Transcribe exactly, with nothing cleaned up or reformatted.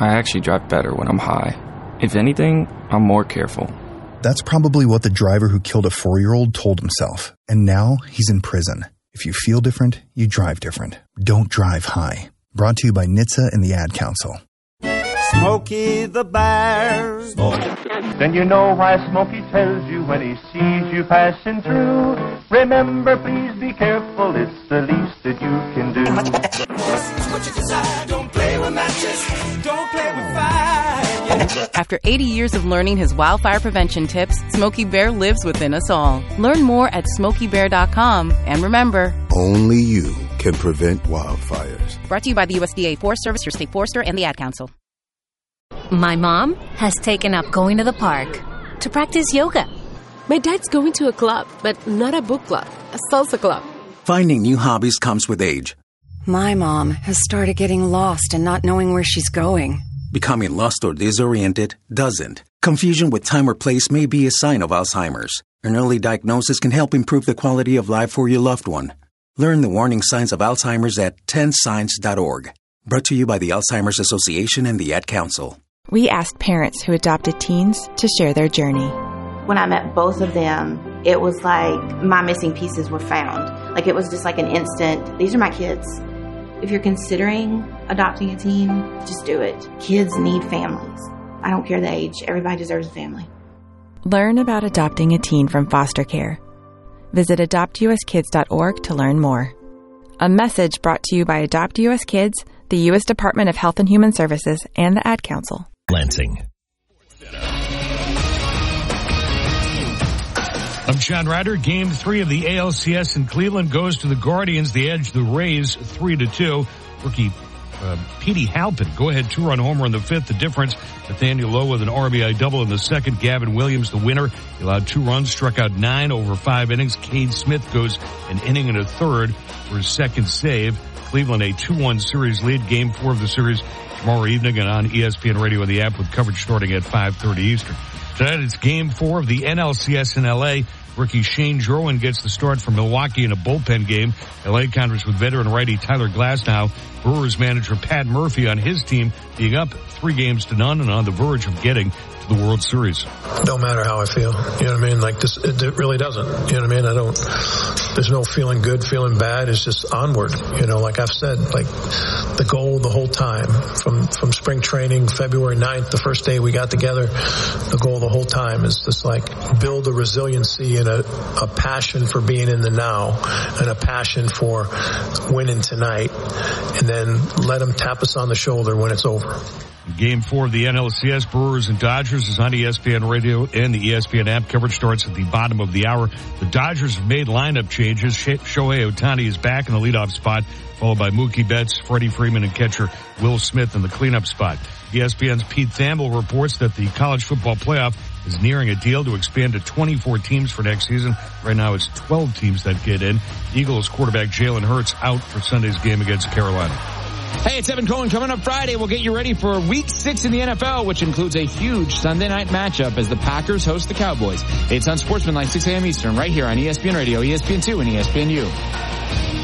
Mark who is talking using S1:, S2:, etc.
S1: I actually drive better when I'm high. If anything, I'm more careful.
S2: That's probably what the driver who killed a four-year-old told himself. And now he's in prison. If you feel different, you drive different. Don't drive high. Brought to you by N H T S A and the Ad Council.
S3: Smokey the Bear. Smokey.
S4: Then you know why Smokey tells you when he sees you passing through. Remember, please be careful, it's the least that you can do.
S3: What you decide, don't play with matches, don't play with fire. Yeah.
S5: After eighty years of learning his wildfire prevention tips, Smokey Bear lives within us all. Learn more at smokey bear dot com. And remember,
S6: only you can prevent wildfires.
S5: Brought to you by the U S D A Forest Service, your state forester, and the Ad Council.
S7: My mom has taken up going to the park to practice yoga.
S8: My dad's going to a club, but not a book club, a salsa club.
S9: Finding new hobbies comes with age.
S10: My mom has started getting lost and not knowing where she's going.
S9: Becoming lost or disoriented doesn't. Confusion with time or place may be a sign of Alzheimer's. An early diagnosis can help improve the quality of life for your loved one. Learn the warning signs of Alzheimer's at ten signs dot org. Brought to you by the Alzheimer's Association and the Ad Council.
S11: We asked parents who adopted teens to share their journey.
S12: When I met both of them, it was like my missing pieces were found. Like it was just like an instant, these are my kids. If you're considering adopting a teen, just do it. Kids need families. I don't care the age. Everybody deserves a family.
S11: Learn about adopting a teen from foster care. Visit adopt u s kids dot org to learn more. A message brought to you by Adopt U S Kids, the U S Department of Health and Human Services, and the Ad Council.
S13: Lansing. I'm John Ryder. Game three of the A L C S in Cleveland goes to the Guardians. They edge the Rays three to two. Rookie uh, Petey Halpin, go-ahead two-run homer in the fifth. The difference, Nathaniel Lowe with an R B I double in the second. Gavin Williams, the winner. He allowed two runs, struck out nine over five innings. Cade Smith goes an inning and a third for his second save. Cleveland a two one series lead. Game four of the series tomorrow evening and on E S P N Radio and the app with coverage starting at five thirty Eastern. Tonight it's game four of the N L C S in L A. Rookie Shane Jerwin gets the start for Milwaukee in a bullpen game. L A conference with veteran righty Tyler Glasnow. Brewers manager Pat Murphy on his team being up three games to none and on the verge of getting to the World Series.
S14: Don't matter how I feel. You know what I mean? Like this, it, it really doesn't. You know what I mean? I don't, there's no feeling good, feeling bad. It's just onward. You know, like I've said, like the goal the whole time from, from spring training, February ninth, the first day we got together, the goal the whole time is just like build a resiliency and a, a passion for being in the now and a passion for winning tonight, and then let them tap us on the shoulder when it's over.
S13: Game four of the N L C S, Brewers and Dodgers, is on E S P N Radio and the E S P N app. Coverage starts at the bottom of the hour. The Dodgers have made lineup changes. Shohei Ohtani is back in the leadoff spot, followed by Mookie Betts, Freddie Freeman, and catcher Will Smith in the cleanup spot. E S P N's Pete Thamel reports that the college football playoff is nearing a deal to expand to twenty-four teams for next season. Right now it's twelve teams that get in. Eagles quarterback Jalen Hurts out for Sunday's game against Carolina.
S15: Hey, it's Evan Cohen. Coming up Friday, we'll get you ready for week six in the N F L, which includes a huge Sunday night matchup as the Packers host the Cowboys. It's on Sportsmanlike, six a.m. Eastern, right here on E S P N Radio, E S P N two, and E S P N U.